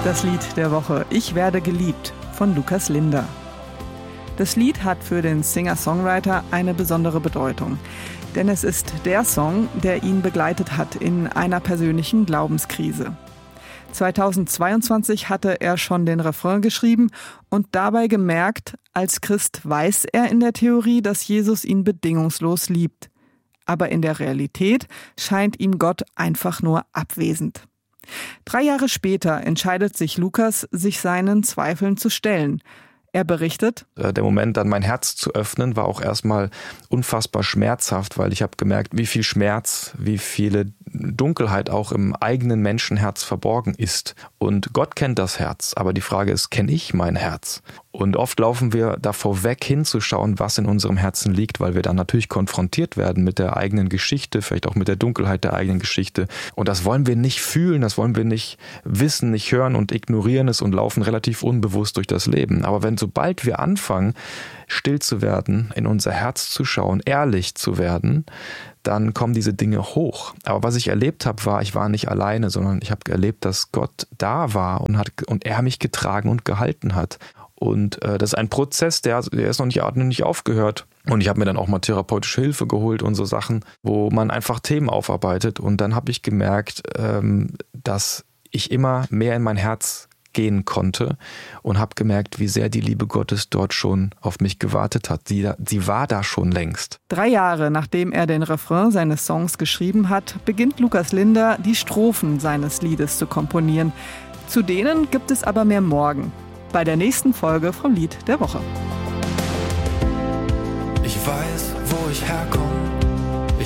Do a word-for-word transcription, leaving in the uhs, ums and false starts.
Das Lied der Woche »Ich werde geliebt« von Lukas Linder. Das Lied hat für den Singer-Songwriter eine besondere Bedeutung, denn es ist der Song, der ihn begleitet hat in einer persönlichen Glaubenskrise. zweitausendzweiundzwanzig hatte er schon den Refrain geschrieben und dabei gemerkt, als Christ weiß er in der Theorie, dass Jesus ihn bedingungslos liebt. Aber in der Realität scheint ihm Gott einfach nur abwesend. Drei Jahre später entscheidet sich Lukas, sich seinen Zweifeln zu stellen. Er berichtet: Der Moment, dann mein Herz zu öffnen, war auch erstmal unfassbar schmerzhaft, weil ich habe gemerkt, wie viel Schmerz, wie viele Dunkelheit auch im eigenen Menschenherz verborgen ist. Und Gott kennt das Herz, aber die Frage ist, kenne ich mein Herz? Und oft laufen wir davor weg, hinzuschauen, was in unserem Herzen liegt, weil wir dann natürlich konfrontiert werden mit der eigenen Geschichte, vielleicht auch mit der Dunkelheit der eigenen Geschichte. Und das wollen wir nicht fühlen, das wollen wir nicht wissen, nicht hören und ignorieren es und laufen relativ unbewusst durch das Leben. Aber wenn sobald wir anfangen, still zu werden, in unser Herz zu schauen, ehrlich zu werden, dann kommen diese Dinge hoch. Aber was ich erlebt habe, war, ich war nicht alleine, sondern ich habe erlebt, dass Gott da war und, hat, und er mich getragen und gehalten hat. Und äh, das ist ein Prozess, der, der ist noch nicht, noch nicht aufgehört. Und ich habe mir dann auch mal therapeutische Hilfe geholt und so Sachen, wo man einfach Themen aufarbeitet. Und dann habe ich gemerkt, ähm, dass ich immer mehr in mein Herz gehen konnte und habe gemerkt, wie sehr die Liebe Gottes dort schon auf mich gewartet hat. Sie, sie war da schon längst. Drei Jahre nachdem er den Refrain seines Songs geschrieben hat, beginnt Lukas Linder, die Strophen seines Liedes zu komponieren. Zu denen gibt es aber mehr morgen, bei der nächsten Folge vom Lied der Woche. Ich weiß, wo ich herkomme.